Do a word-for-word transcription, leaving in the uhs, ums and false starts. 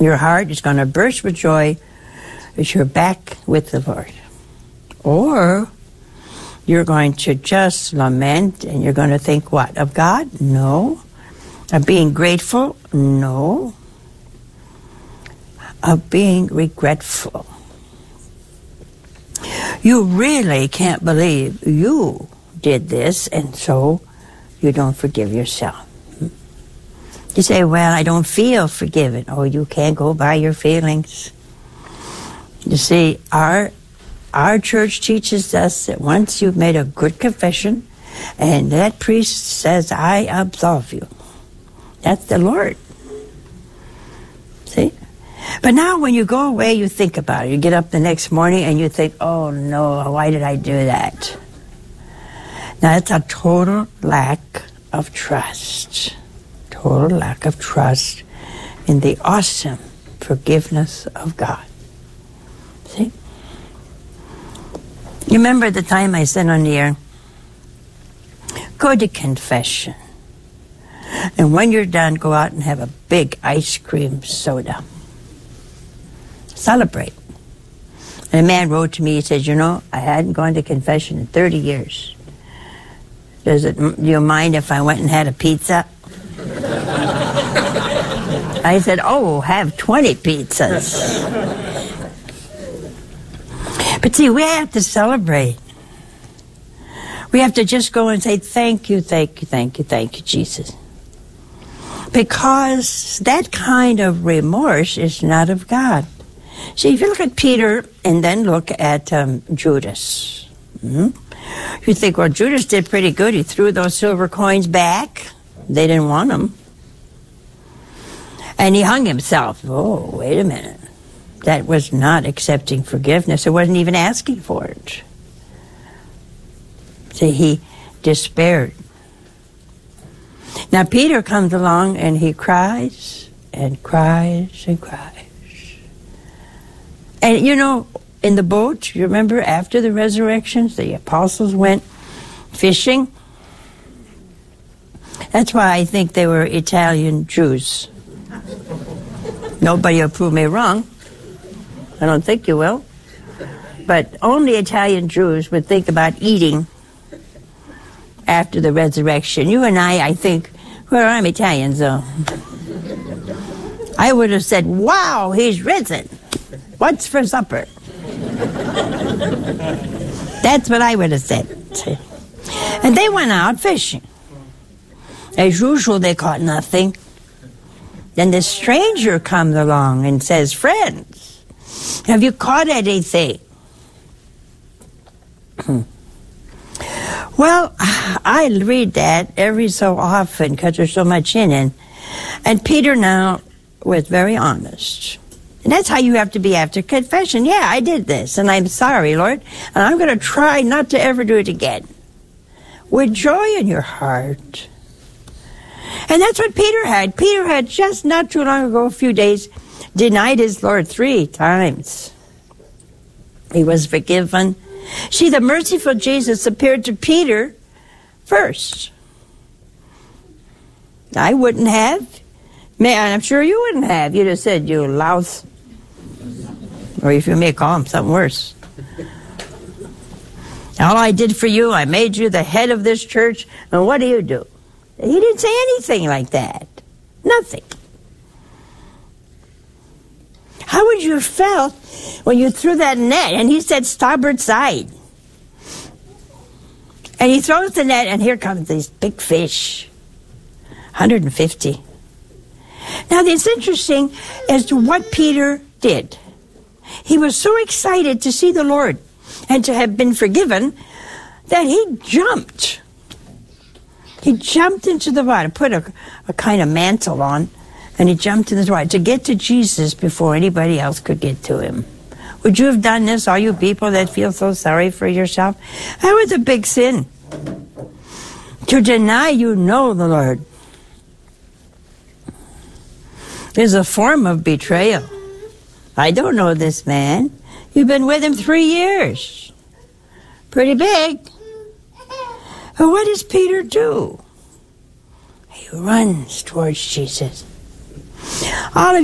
Your heart is going to burst with joy as you're back with the Lord. Or you're going to just lament and you're going to think what? Of God? No. Of being grateful? No. Of being regretful. You really can't believe you did this, and so you don't forgive yourself. You say, well, I don't feel forgiven. Oh, you can't go by your feelings. You see, our our church teaches us that once you've made a good confession and that priest says, I absolve you, that's the Lord. See? But now when you go away, you think about it. You get up the next morning and you think, oh no, why did I do that? Now that's a total lack of trust. Total lack of trust in the awesome forgiveness of God. See? You remember the time I said on the air, go to confession. And when you're done, go out and have a big ice cream soda. Celebrate. And a man wrote to me, he said, you know, I hadn't gone to confession in thirty years. Does it, do you mind if I went and had a pizza? I said, oh, have twenty pizzas. But see, we have to celebrate. We have to just go and say, thank you, thank you, thank you, thank you, Jesus. Because that kind of remorse is not of God. See, if you look at Peter and then look at um, Judas, mm-hmm. you think, well, Judas did pretty good. He threw those silver coins back. They didn't want them. And he hung himself. Oh, wait a minute. That was not accepting forgiveness. It wasn't even asking for it. See, he despaired. Now, Peter comes along and he cries and cries and cries. And, you know, in the boat, you remember after the resurrection, the apostles went fishing. That's why I think they were Italian Jews. Nobody will prove me wrong. I don't think you will. But only Italian Jews would think about eating after the resurrection. You and I, I think, well, I'm Italian, so I would have said, wow, he's risen. What's for supper? That's what I would have said. And they went out fishing. As usual, they caught nothing. Then the stranger comes along and says, friends, have you caught anything? Well, I read that every so often because there's so much in it. And Peter now was very honest. And that's how you have to be after confession. Yeah, I did this, and I'm sorry, Lord, and I'm going to try not to ever do it again. With joy in your heart. And that's what Peter had. Peter had just not too long ago, a few days, denied his Lord three times. He was forgiven. See, the merciful Jesus appeared to Peter first. I wouldn't have. Man, I'm sure you wouldn't have. You'd have said, you louse. Or if you may call him something worse. All I did for you, I made you the head of this church, and what do you do? He didn't say anything like that. Nothing. How would you have felt when you threw that net and he said starboard side? And he throws the net and here comes these big fish. one hundred fifty. Now, it's interesting as to what Peter did. He was so excited to see the Lord and to have been forgiven that he jumped. He jumped into the water, put a, a kind of mantle on, and he jumped into the water to get to Jesus before anybody else could get to him. Would you have done this, all you people that feel so sorry for yourself? That was a big sin. To deny you know the Lord is a form of betrayal. I don't know this man. You've been with him three years. Pretty big. But what does Peter do? He runs towards Jesus. All of